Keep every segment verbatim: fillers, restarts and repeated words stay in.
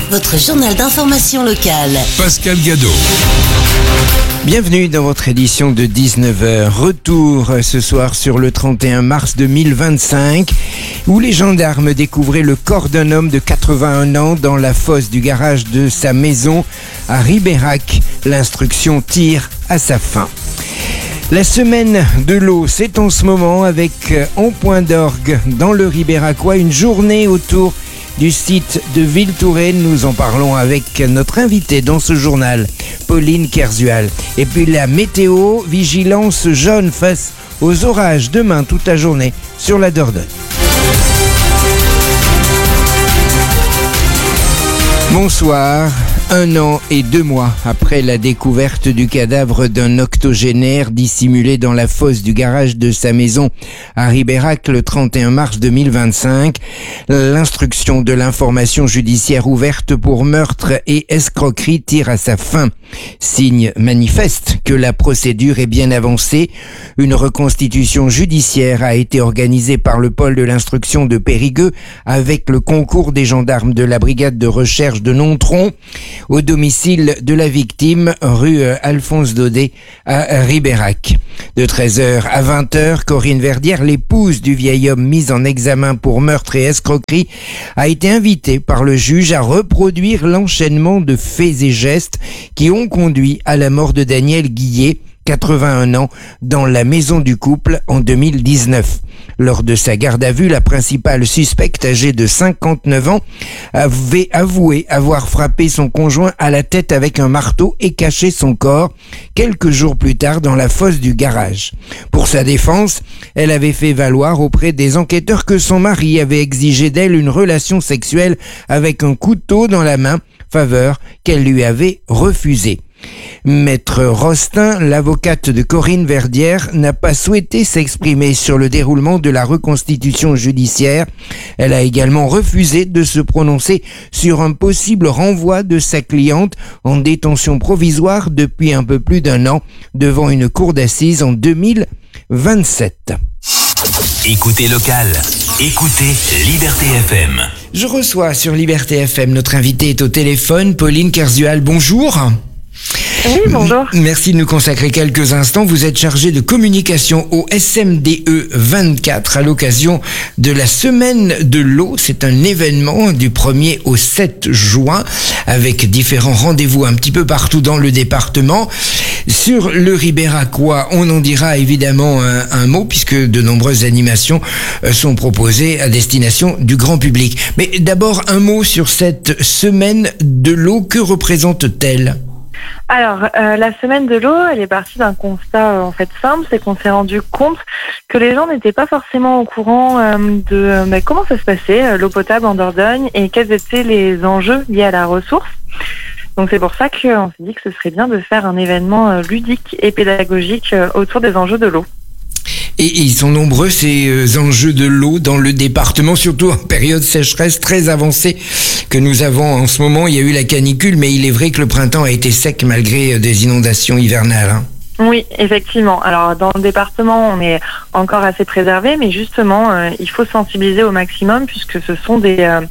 votre journal d'information locale. Pascal Gadot. Bienvenue dans votre édition de dix-neuf heures. Retour ce soir sur le trente et un mars deux mille vingt-cinq, où les gendarmes découvraient le corps d'un homme de quatre-vingt-un ans dans la fosse du garage de sa maison à Ribérac. L'instruction tire à sa fin. La semaine de l'eau, c'est en ce moment avec en point d'orgue dans le Ribéracois une journée autour du site de Villetourrenne. Nous en parlons avec notre invitée dans ce journal, Pauline Kerzual. Et puis la météo, vigilance jaune face aux orages demain toute la journée sur la Dordogne. Bonsoir. Un an et deux mois après la découverte du cadavre d'un octogénaire dissimulé dans la fosse du garage de sa maison à Ribérac le trente et un mars deux mille vingt-cinq, l'instruction de l'information judiciaire ouverte pour meurtre et escroquerie tire à sa fin. Signe manifeste que la procédure est bien avancée. Une reconstitution judiciaire a été organisée par le pôle de l'instruction de Périgueux avec le concours des gendarmes de la brigade de recherche de Nontron au domicile de la victime, rue Alphonse Daudet à Ribérac. De treize heures à vingt heures, Corinne Verdière, l'épouse du vieil homme mis en examen pour meurtre et escroquerie, a été invitée par le juge à reproduire l'enchaînement de faits et gestes qui ont conduit à la mort de Daniel Guillet, quatre-vingt-un ans, dans la maison du couple en deux mille dix-neuf. Lors de sa garde à vue, la principale suspecte, âgée de cinquante-neuf ans, avait avoué avoir frappé son conjoint à la tête avec un marteau et caché son corps quelques jours plus tard dans la fosse du garage. Pour sa défense, elle avait fait valoir auprès des enquêteurs que son mari avait exigé d'elle une relation sexuelle avec un couteau dans la main, faveur qu'elle lui avait refusée. Maître Rostin, l'avocate de Corinne Verdière, n'a pas souhaité s'exprimer sur le déroulement de la reconstitution judiciaire. Elle a également refusé de se prononcer sur un possible renvoi de sa cliente en détention provisoire depuis un peu plus d'un an devant une cour d'assises en deux mille vingt-sept. Écoutez local, écoutez Liberté F M. Je reçois sur Liberté F M, notre invitée est au téléphone, Pauline Kerzual. Bonjour. Oui, bonjour. Merci de nous consacrer quelques instants. Vous êtes chargée de communication au S M D E vingt-quatre à l'occasion de la semaine de l'eau. C'est un événement du premier au sept juin avec différents rendez-vous un petit peu partout dans le département. Sur le Ribéracois, on en dira évidemment un, un mot puisque de nombreuses animations sont proposées à destination du grand public. Mais d'abord un mot sur cette semaine de l'eau. Que représente-t-elle ? Alors, euh, la semaine de l'eau, elle est partie d'un constat euh, en fait simple, c'est qu'on s'est rendu compte que les gens n'étaient pas forcément au courant euh, de euh, bah, comment ça se passait, euh, l'eau potable en Dordogne, et quels étaient les enjeux liés à la ressource. Donc c'est pour ça qu'on s'est dit que ce serait bien de faire un événement euh, ludique et pédagogique euh, autour des enjeux de l'eau. Et, et ils sont nombreux ces euh, enjeux de l'eau dans le département, surtout en période sécheresse très avancée que nous avons en ce moment. Il y a eu la canicule, mais il est vrai que le printemps a été sec malgré euh, des inondations hivernales, hein. Oui, effectivement. Alors, dans le département, on est encore assez préservé, mais justement, euh, il faut sensibiliser au maximum puisque ce sont des, euh,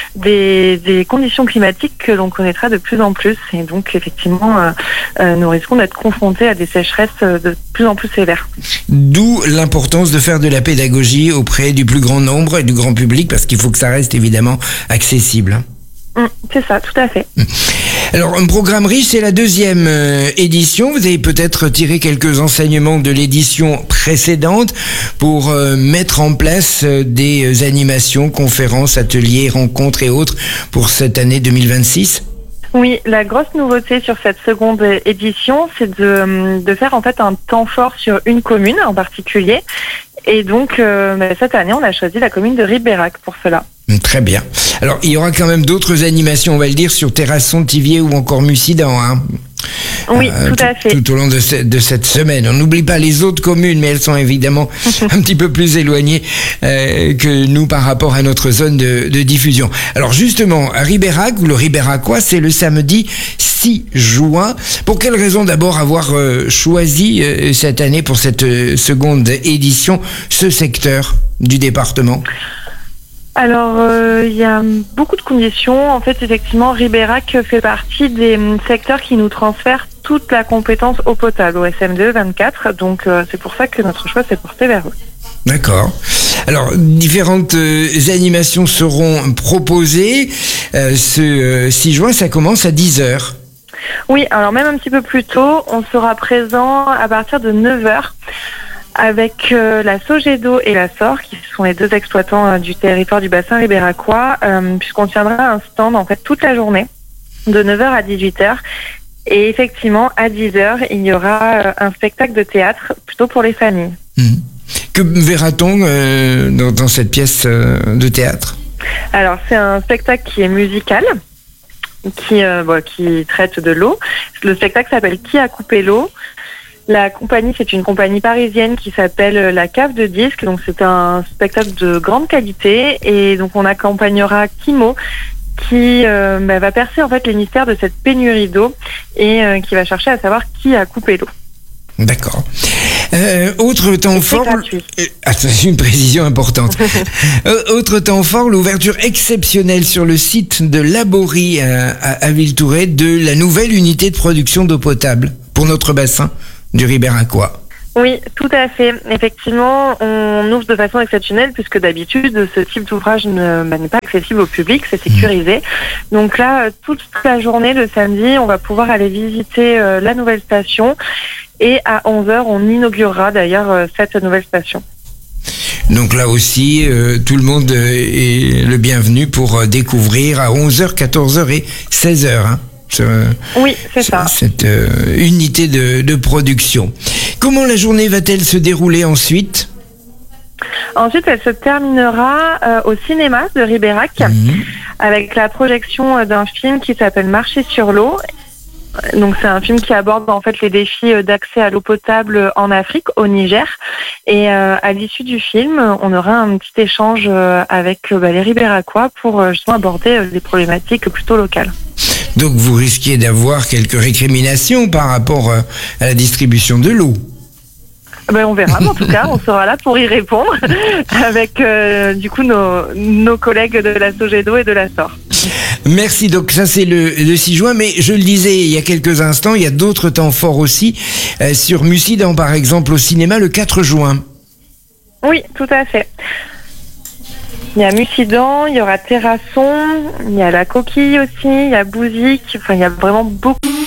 des, des conditions climatiques que l'on connaîtra de plus en plus. Et donc, effectivement, euh, euh, nous risquons d'être confrontés à des sécheresses de plus en plus sévères. D'où l'importance de faire de la pédagogie auprès du plus grand nombre et du grand public, parce qu'il faut que ça reste évidemment accessible. Mmh, c'est ça, tout à fait. Alors, un programme riche, c'est la deuxième euh, édition. Vous avez peut-être tiré quelques enseignements de l'édition précédente pour euh, mettre en place euh, des animations, conférences, ateliers, rencontres et autres pour cette année deux mille vingt-six. Oui, la grosse nouveauté sur cette seconde édition, c'est de, de faire en fait un temps fort sur une commune en particulier. Et donc, euh, cette année, on a choisi la commune de Ribérac pour cela. Très bien. Alors, il y aura quand même d'autres animations, on va le dire, sur Terrasson, Thiviers ou encore Mussidan, hein. Oui, euh, tout tout, à fait. Tout au long de, ce, de cette semaine. On n'oublie pas les autres communes, mais elles sont évidemment un petit peu plus éloignées euh, que nous par rapport à notre zone de, de diffusion. Alors justement, à Ribérac, ou le Ribéracois, c'est le samedi six juin. Pour quelle raison d'abord avoir euh, choisi euh, cette année pour cette euh, seconde édition ce secteur du département ? Alors, euh, il y a beaucoup de conditions. En fait, effectivement, Ribérac fait partie des secteurs qui nous transfèrent toute la compétence eau potable au S M deux vingt-quatre. Donc, euh, c'est pour ça que notre choix s'est porté vers eux. D'accord. Alors, différentes euh, animations seront proposées. Euh, ce euh, six juin, ça commence à dix heures. Oui, alors même un petit peu plus tôt, on sera présent à partir de neuf heures avec euh, la Sogedo et la S O R, qui sont les deux exploitants euh, du territoire du bassin ribéracois, euh, puisqu'on tiendra un stand en fait toute la journée, de neuf heures à dix-huit heures. Et effectivement, à dix heures, il y aura euh, un spectacle de théâtre, plutôt pour les familles. Mmh. Que verra-t-on euh, dans, dans cette pièce euh, de théâtre ? Alors, c'est un spectacle qui est musical, qui, euh, bon, qui traite de l'eau. Le spectacle s'appelle Qui a coupé l'eau ? La compagnie, c'est une compagnie parisienne qui s'appelle La Cave de Disques. Donc, c'est un spectacle de grande qualité. Et donc, on accompagnera Kimo, qui euh, bah, va percer en fait les mystères de cette pénurie d'eau et euh, qui va chercher à savoir qui a coupé l'eau. D'accord. Euh, autre temps fort. Gratuit. Ah, c'est une précision importante. euh, autre temps fort, l'ouverture exceptionnelle sur le site de Laborie à, à, à Villetourret de la nouvelle unité de production d'eau potable pour notre bassin du Ribéracois. Oui, tout à fait. Effectivement, on ouvre de façon exceptionnelle puisque d'habitude, ce type d'ouvrage ne, bah, n'est pas accessible au public, c'est sécurisé. Donc là, toute la journée, le samedi, on va pouvoir aller visiter euh, la nouvelle station et à onze heures, on inaugurera d'ailleurs euh, cette nouvelle station. Donc là aussi, euh, tout le monde est le bienvenu pour euh, découvrir à onze heures, quatorze heures et seize heures. Hein. Ce, oui, c'est ça. Cette euh, unité de, de production. Comment la journée va-t-elle se dérouler ensuite ? Ensuite, elle se terminera euh, au cinéma de Ribérac mmh. avec la projection euh, d'un film qui s'appelle Marcher sur l'eau. Donc c'est un film qui aborde en fait les défis d'accès à l'eau potable en Afrique, au Niger. Et euh, à l'issue du film, on aura un petit échange avec bah, les Ribéracois pour justement aborder des problématiques plutôt locales. Donc vous risquez d'avoir quelques récriminations par rapport à la distribution de l'eau. Ben, on verra, mais en tout cas, on sera là pour y répondre avec euh, du coup nos, nos collègues de la Sogedo et de la S O R. Merci, donc ça c'est le, le six juin, mais je le disais il y a quelques instants, il y a d'autres temps forts aussi, euh, sur Mussidan par exemple au cinéma le quatre juin. Oui, tout à fait. Il y a Mussidan, il y aura Terrasson, il y a La Coquille aussi, il y a Bouzik, enfin il y a vraiment beaucoup...